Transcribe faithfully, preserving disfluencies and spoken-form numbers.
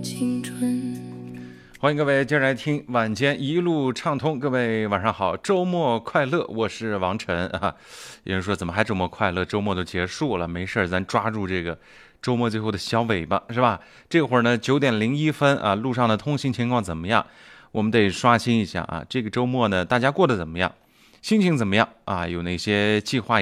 青春。 欢迎各位接着来听晚间一路畅通。各位晚上好，周末快乐，我是王晨啊。有人说怎么还周末快乐？周末都结束了，没事咱抓住这个周末最后的小尾巴，是吧？这会儿呢九点零一分啊，路上的通行情况怎么样？我们得刷新一下啊。这个周末呢，大家过得怎么样？心情怎么样啊？有哪些计划